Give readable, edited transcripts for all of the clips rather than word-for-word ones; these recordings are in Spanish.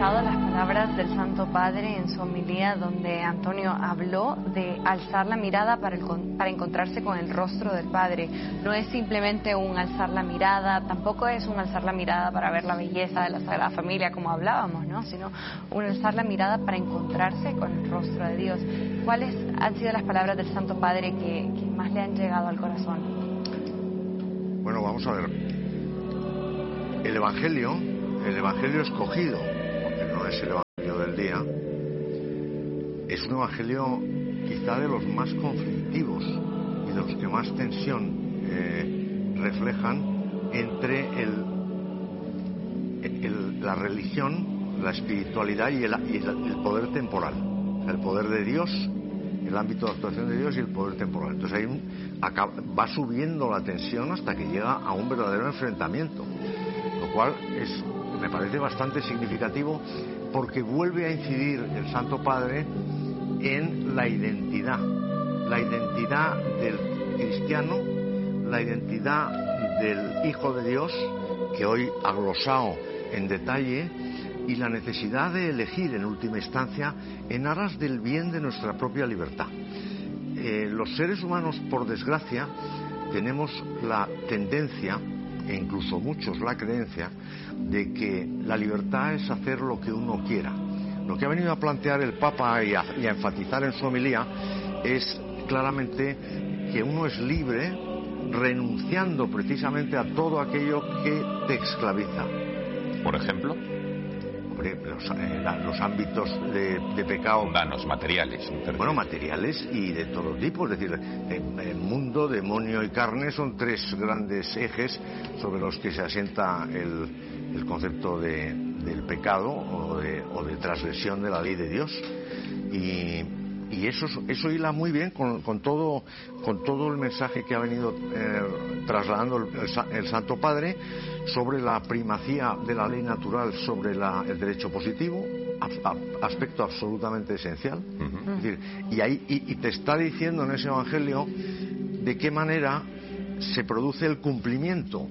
escuchado las palabras del Santo Padre en su homilía, donde Antonio habló de alzar la mirada para encontrarse con el rostro del Padre. No es simplemente un alzar la mirada, tampoco es un alzar la mirada para ver la belleza de la Sagrada Familia, como hablábamos, ¿no? Sino un alzar la mirada para encontrarse con el rostro de Dios. ¿Cuáles han sido las palabras del Santo Padre que más le han llegado al corazón? Bueno, vamos a ver. El Evangelio escogido, porque no es el Evangelio del día, es un Evangelio quizá de los más conflictivos y de los que más tensión reflejan entre la religión, la espiritualidad y el poder temporal. O sea, el poder de Dios, el ámbito de actuación de Dios y el poder temporal. Entonces va subiendo la tensión hasta que llega a un verdadero enfrentamiento, lo cual me parece bastante significativo, porque vuelve a incidir el Santo Padre en la identidad del cristiano, la identidad del Hijo de Dios, que hoy ha glosado en detalle, y la necesidad de elegir en última instancia en aras del bien de nuestra propia libertad. Los seres humanos, por desgracia, tenemos la tendencia, e incluso muchos la creencia, de que la libertad es hacer lo que uno quiera. Lo que ha venido a plantear el Papa y a enfatizar en su homilía es claramente que uno es libre renunciando precisamente a todo aquello que te esclaviza. ¿Por ejemplo? Los ámbitos de pecado mundanos, materiales. Bueno, materiales y de todo tipo. Es decir, el mundo, demonio y carne son tres grandes ejes sobre los que se asienta el concepto del pecado o de transgresión de la ley de Dios. Y eso hila muy bien con todo el mensaje que ha venido trasladando el Santo Padre sobre la primacía de la ley natural sobre el derecho positivo, aspecto absolutamente esencial. Uh-huh. Es decir, y te está diciendo en ese Evangelio de qué manera se produce el cumplimiento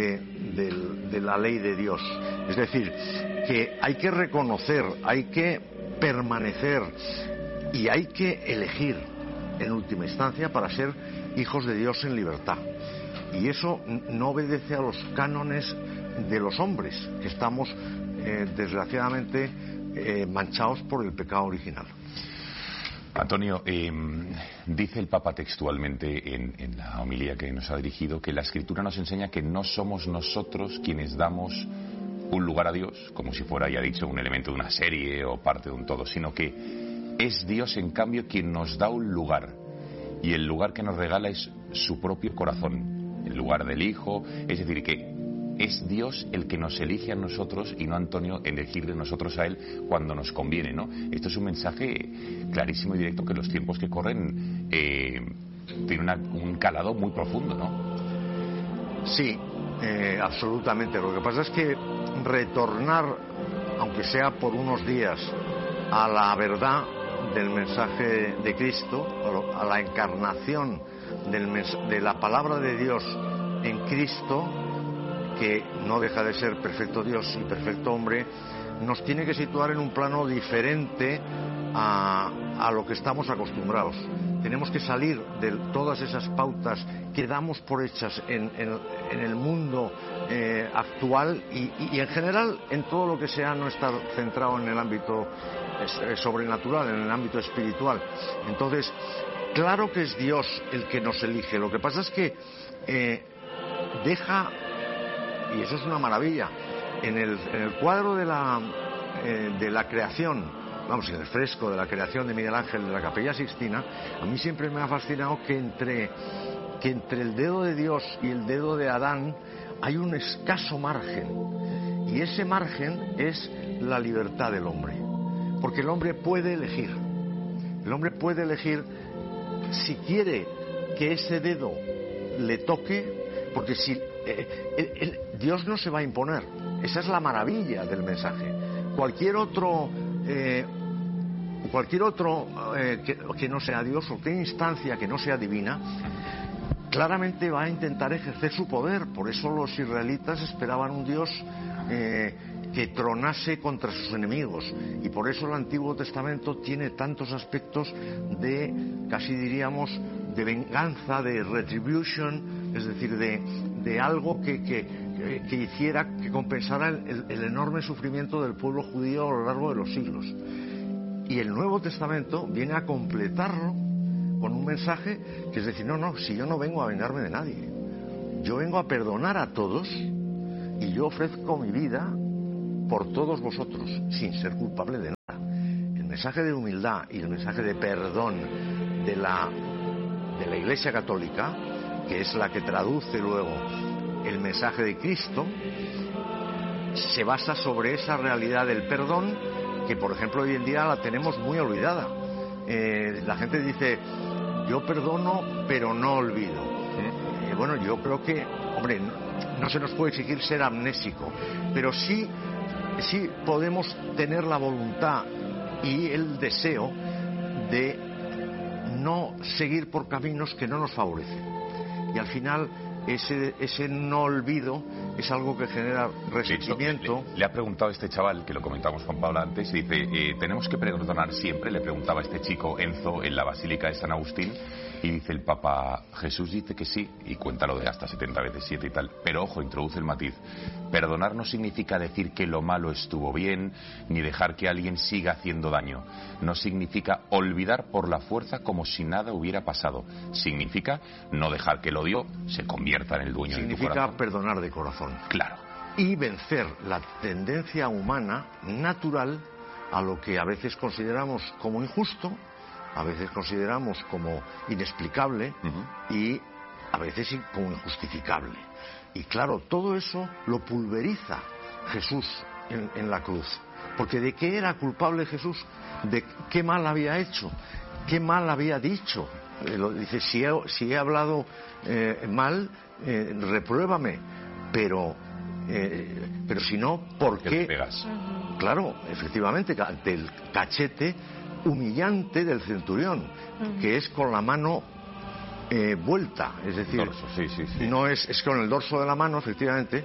de la ley de Dios. Es decir, que hay que reconocer, hay que permanecer y hay que elegir en última instancia para ser hijos de Dios en libertad. Y eso no obedece a los cánones de los hombres, que estamos desgraciadamente manchados por el pecado original. Antonio, dice el Papa textualmente en la homilía que nos ha dirigido que la Escritura nos enseña que no somos nosotros quienes damos un lugar a Dios, como si fuera, ya dicho, un elemento de una serie o parte de un todo, sino que es Dios, en cambio, quien nos da un lugar, y el lugar que nos regala es su propio corazón, el lugar del Hijo. Es decir, que es Dios el que nos elige a nosotros y no Antonio elegirle nosotros a Él cuando nos conviene, ¿no? Esto es un mensaje clarísimo y directo que en los tiempos que corren tiene un calado muy profundo, ¿no? Sí, absolutamente. Lo que pasa es que retornar, aunque sea por unos días, a la verdad del mensaje de Cristo, a la encarnación de la palabra de Dios en Cristo, que no deja de ser perfecto Dios y perfecto hombre, nos tiene que situar en un plano diferente a lo que estamos acostumbrados. Tenemos que salir de todas esas pautas que damos por hechas en el mundo actual y en general en todo lo que sea no estar centrado en el ámbito sobrenatural, en el ámbito espiritual. Entonces, claro que es Dios el que nos elige. Lo que pasa es que deja, y eso es una maravilla, en el cuadro de la creación, vamos, en el fresco de la creación de Miguel Ángel de la Capella Sixtina, a mí siempre me ha fascinado que entre el dedo de Dios y el dedo de Adán hay un escaso margen, y ese margen es la libertad del hombre, porque el hombre puede elegir si quiere que ese dedo le toque, porque si Dios no se va a imponer. Esa es la maravilla del mensaje. Cualquier otro que no sea Dios, o cualquier instancia que no sea divina, claramente va a intentar ejercer su poder. Por eso los israelitas esperaban un Dios que tronase contra sus enemigos. Y por eso el Antiguo Testamento tiene tantos aspectos de, casi diríamos, de venganza, de retribution, es decir, de algo que hiciera, que compensara el enorme sufrimiento del pueblo judío a lo largo de los siglos. Y el Nuevo Testamento viene a completarlo con un mensaje que es decir, no, si yo no vengo a vengarme de nadie, yo vengo a perdonar a todos y yo ofrezco mi vida por todos vosotros, sin ser culpable de nada. El mensaje de humildad y el mensaje de perdón de la Iglesia Católica, que es la que traduce luego el mensaje de Cristo, se basa sobre esa realidad del perdón que, por ejemplo, hoy en día la tenemos muy olvidada. La gente dice, yo perdono pero no olvido. Bueno, yo creo que, hombre, no se nos puede exigir ser amnésico, pero sí podemos tener la voluntad y el deseo de no seguir por caminos que no nos favorecen. Y al final ese no olvido es algo que genera resentimiento. Le ha preguntado a este chaval, que lo comentamos con Paula antes, y dice, ¿tenemos que perdonar siempre? Le preguntaba a este chico Enzo en la Basílica de San Agustín, y dice el Papa, Jesús dice que sí, y cuéntalo de hasta 70 veces 7 y tal, pero ojo, introduce el matiz, perdonar no significa decir que lo malo estuvo bien, ni dejar que alguien siga haciendo daño, no significa olvidar por la fuerza como si nada hubiera pasado, significa no dejar que el odio se convierta en el dueño de tu corazón. Significa perdonar de corazón. Claro. Y vencer la tendencia humana natural a lo que a veces consideramos como injusto, a veces consideramos como inexplicable y a veces como injustificable. Y claro, todo eso lo pulveriza Jesús en la cruz. Porque ¿de qué era culpable Jesús? ¿De qué mal había hecho? ¿Qué mal había dicho? Dice, si he hablado mal, repruébame. Pero si no, ¿por qué? ¿Te pegas? Claro, efectivamente, ante el cachete humillante del centurión, que es con la mano vuelta, es decir, dorso, sí. no es con el dorso de la mano, efectivamente,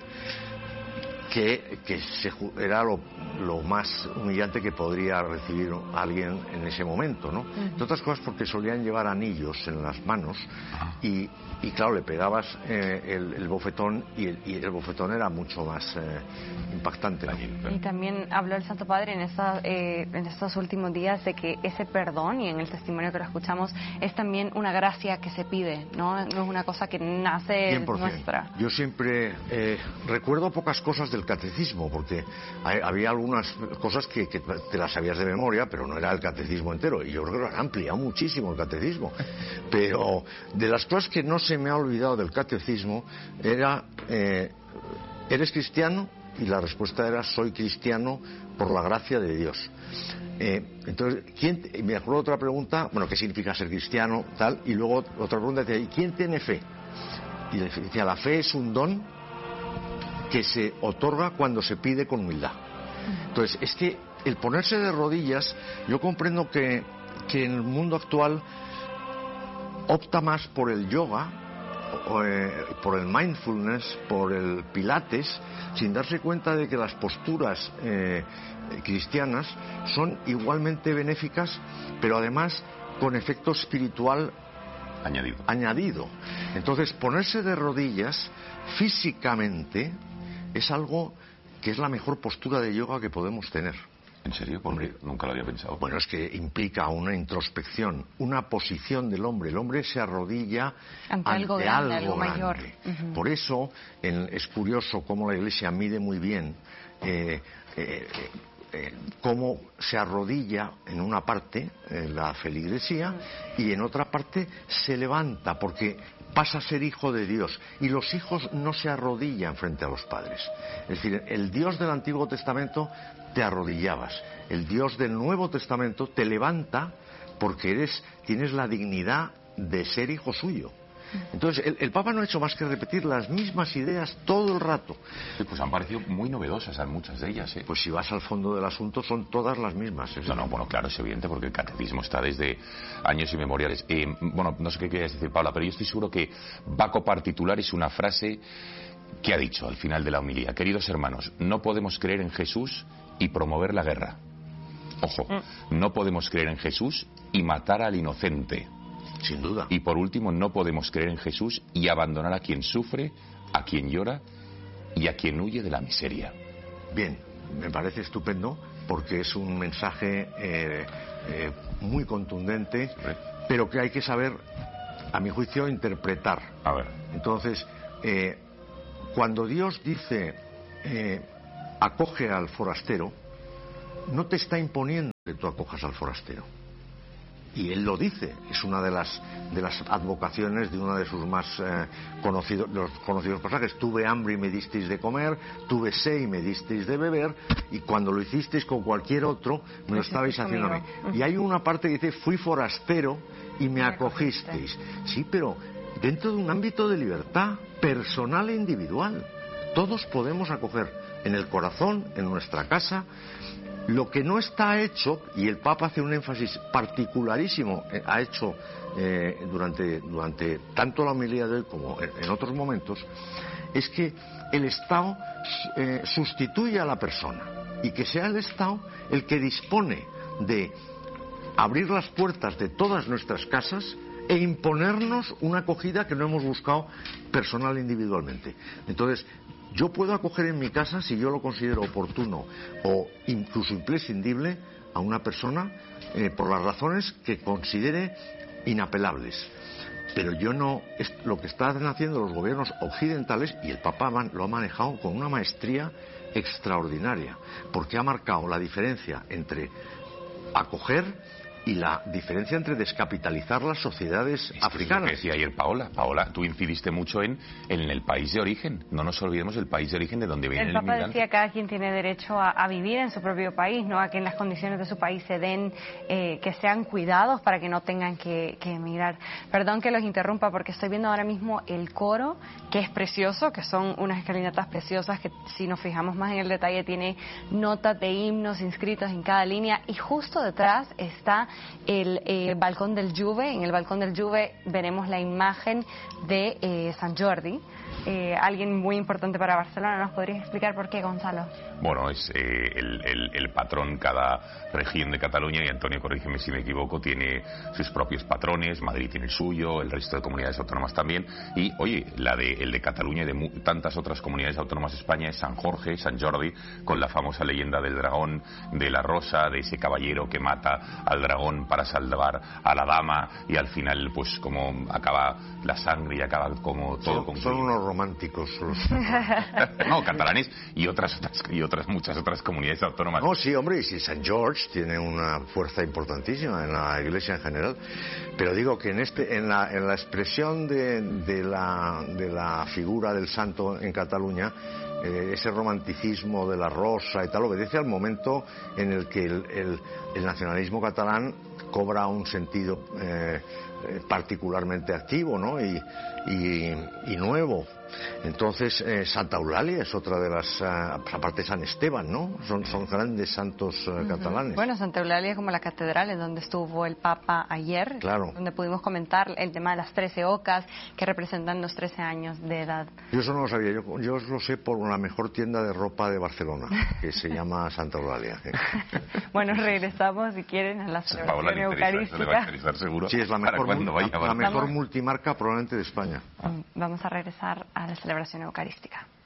que era lo más humillante que podría recibir alguien en ese momento, ¿no? Entre otras cosas porque solían llevar anillos en las manos y claro, le pegabas el bofetón y el bofetón era mucho más impactante, ¿no? Y también habló el Santo Padre en estos últimos días de que ese perdón, y en el testimonio que lo escuchamos, es también una gracia que se pide, ¿no? No es una cosa que nace 100%. Nuestra. Yo siempre recuerdo pocas cosas del catecismo, porque había algunas cosas que te las sabías de memoria, pero no era el catecismo entero, y yo creo que lo han ampliado muchísimo el catecismo. Pero de las cosas que no se me ha olvidado del catecismo era, ¿eres cristiano? Y la respuesta era, soy cristiano por la gracia de Dios. Entonces, me acuerdo otra pregunta, bueno, ¿qué significa ser cristiano? Tal, y luego otra pregunta decía, ¿y quién tiene fe? Y decía, la fe es un don que se otorga cuando se pide con humildad. Entonces, es que el ponerse de rodillas, yo comprendo que en el mundo actual opta más por el yoga, por el mindfulness, por el pilates, sin darse cuenta de que las posturas cristianas son igualmente benéficas, pero además con efecto espiritual añadido. Entonces, ponerse de rodillas físicamente es algo que es la mejor postura de yoga que podemos tener. ¿En serio? Porque nunca lo había pensado. Bueno, es que implica una introspección, una posición del hombre. El hombre se arrodilla ante algo grande, algo mayor. Por eso es curioso cómo la Iglesia mide muy bien cómo se arrodilla en una parte, la feligresía, y en otra parte se levanta, porque pasa a ser hijo de Dios. Y los hijos no se arrodillan frente a los padres. Es decir, el Dios del Antiguo Testamento te arrodillabas. El Dios del Nuevo Testamento te levanta porque tienes la dignidad de ser hijo suyo. Entonces, el Papa no ha hecho más que repetir las mismas ideas todo el rato. Sí, pues han parecido muy novedosas muchas de ellas, ¿eh? Pues si vas al fondo del asunto, son todas las mismas. Bueno, claro, es evidente, porque el catecismo está desde años inmemoriales. Bueno, no sé qué querías decir, Paula, pero yo estoy seguro que va a copar titulares una frase ¿qué ha dicho al final de la homilía? Queridos hermanos, no podemos creer en Jesús y promover la guerra. Ojo, no podemos creer en Jesús y matar al inocente. Sin duda. Y por último, no podemos creer en Jesús y abandonar a quien sufre, a quien llora y a quien huye de la miseria. Bien, me parece estupendo porque es un mensaje muy contundente, pero que hay que saber, a mi juicio, interpretar. A ver. Entonces, cuando Dios dice acoge al forastero, no te está imponiendo que tú acojas al forastero. Y él lo dice, es una de las advocaciones de uno de sus más conocidos pasajes. Tuve hambre y me disteis de comer, tuve sed y me disteis de beber, y cuando lo hicisteis con cualquier otro, me lo estabais haciendo a mí. Y hay una parte que dice, fui forastero y me acogisteis. Sí, pero dentro de un ámbito de libertad personal e individual. Todos podemos acoger en el corazón, en nuestra casa. Lo que no está hecho, y el Papa hace un énfasis particularísimo, ha hecho durante tanto la homilía de hoy como en otros momentos, es que el Estado sustituya a la persona y que sea el Estado el que dispone de abrir las puertas de todas nuestras casas e imponernos una acogida que no hemos buscado personal individualmente. Entonces, yo puedo acoger en mi casa, si yo lo considero oportuno o incluso imprescindible, a una persona por las razones que considere inapelables. Pero yo no, lo que están haciendo los gobiernos occidentales, y el Papa lo ha manejado con una maestría extraordinaria, porque ha marcado la diferencia entre acoger y la diferencia entre descapitalizar las sociedades africanas. Es lo que decía ayer Paola. Paola, tú incidiste mucho en el país de origen. No nos olvidemos del país de origen de donde viene el Papa inmigrante. decía que cada quien tiene derecho a vivir en su propio país, ¿no? A que en las condiciones de su país se den, que sean cuidados para que no tengan que emigrar. Perdón que los interrumpa porque estoy viendo ahora mismo el coro, que es precioso, que son unas escalinatas preciosas que, si nos fijamos más en el detalle, tiene notas de himnos inscritos en cada línea, y justo detrás está el balcón del Juve. En el balcón del Juve veremos la imagen de San Jordi, alguien muy importante para Barcelona. ¿Nos podrías explicar por qué, Gonzalo? Bueno, es el patrón. Cada región de Cataluña, y Antonio, corrígeme si me equivoco, tiene sus propios patrones. Madrid tiene el suyo, el resto de comunidades autónomas también. Y, oye, el de Cataluña y de tantas otras comunidades autónomas de España es San Jorge, San Jordi, con la famosa leyenda del dragón, de la rosa, de ese caballero que mata al dragón para salvar a la dama, y al final, pues, como acaba la sangre y acaba como todo concluido. Son unos románticos los no, catalanes y muchas otras comunidades autónomas. No, sí, hombre, y si San George tiene una fuerza importantísima en la Iglesia en general, pero digo que en la expresión de la figura del santo en Cataluña, ese romanticismo de la rosa y tal obedece al momento en el que el nacionalismo catalán cobra un sentido particularmente activo, ¿no? y nuevo. Entonces, Santa Eulalia es otra de las, aparte de San Esteban, ¿no? Son grandes santos catalanes. Bueno, Santa Eulalia es como la catedral en donde estuvo el Papa ayer, claro, donde pudimos comentar el tema de las 13 ocas que representan los 13 años de edad. Yo eso no lo sabía, yo lo sé por la mejor tienda de ropa de Barcelona, que se llama Santa Eulalia. Bueno, regresamos, si quieren, a la celebración eucarística. Le va a interesar seguro. Sí, es la mejor multimarca probablemente de España. Vamos a regresar a la celebración eucarística.